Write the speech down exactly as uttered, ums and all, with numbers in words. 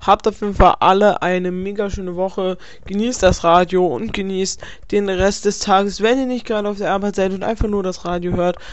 Habt auf jeden Fall alle eine mega schöne Woche. Genießt das Radio und genießt den Rest des Tages, wenn ihr nicht gerade auf der Arbeit seid und einfach nur das Radio hört.